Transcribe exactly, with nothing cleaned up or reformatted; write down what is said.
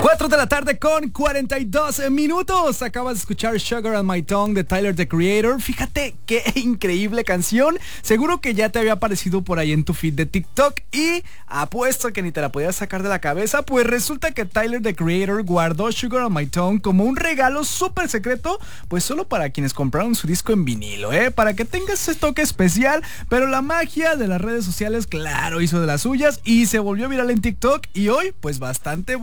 cuatro de la tarde con cuarenta y dos minutos. Acabas de escuchar Sugar on My Tongue de Tyler, the Creator. Fíjate qué increíble canción. Seguro que ya te había aparecido por ahí en tu feed de TikTok y apuesto que ni te la podías sacar de la cabeza. Pues resulta que Tyler, the Creator, guardó Sugar on My Tongue como un regalo súper secreto, pues solo para quienes compraron su disco en vinilo, ¿eh? Para que tengas ese toque especial. Pero la magia de las redes sociales, claro, hizo de las suyas y se volvió viral en TikTok y hoy, pues bastante